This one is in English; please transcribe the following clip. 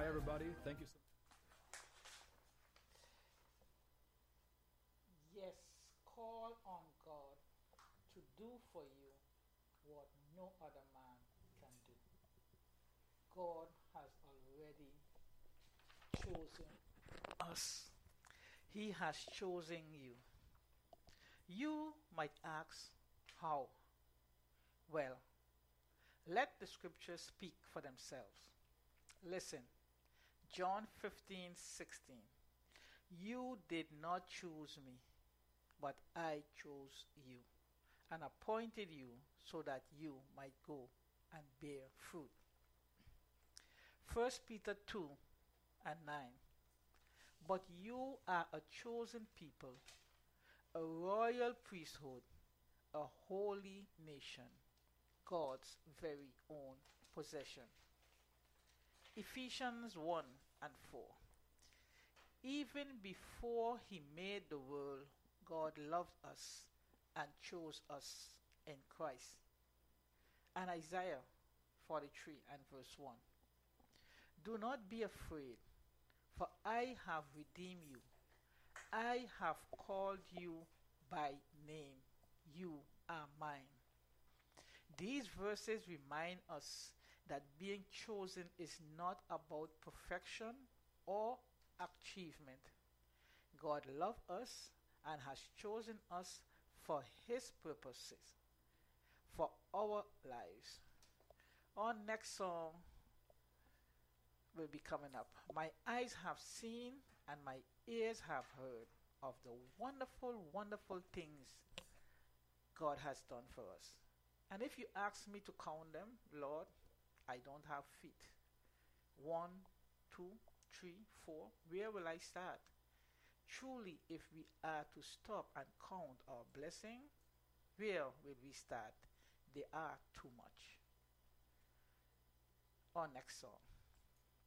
everybody. Thank you so much. Yes, call on God to do for you what no other man can do. God has already chosen us. He has chosen you. You might ask, how? Well, let the scriptures speak for themselves. Listen, John 15:16. You did not choose me, but I chose you and appointed you so that you might go and bear fruit. 1 Peter 2:9. But you are a chosen people, a royal priesthood, a holy nation, God's very own possession. Ephesians 1:4. Even before he made the world, God loved us and chose us in Christ. And Isaiah 43:1. Do not be afraid, for I have redeemed you. I have called you by name. You are mine. These verses remind us that being chosen is not about perfection or achievement. God loves us and has chosen us for His purposes, for our lives. Our next song will be coming up. My eyes have seen and my ears have heard of the wonderful, wonderful things God has done for us. And if you ask me to count them, Lord, I don't have feet. 1, 2, 3, 4. Where will I start? Truly, if we are to stop and count our blessing, where will we start? They are too much. Our next song.